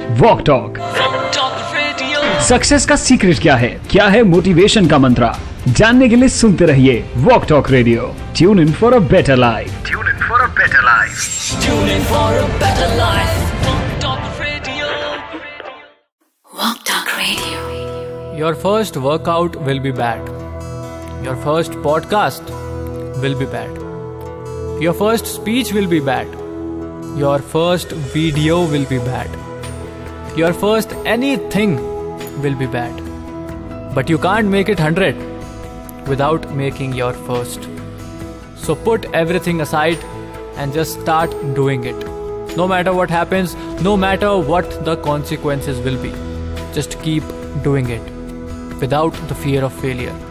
Walk talk success का secret क्या है मोटिवेशन का मंत्र, जानने के लिए सुनते रहिए walk talk radio. Tune in for a better life. Walk Talk Radio. Your first workout will be bad. Your first podcast will be bad. Your first speech will be bad. Your first video will be bad. Your first anything will be bad. But you can't make it 100 without making your first. So put everything aside and just start doing it. No matter what happens, no matter what the consequences will be. Just keep doing it without the fear of failure.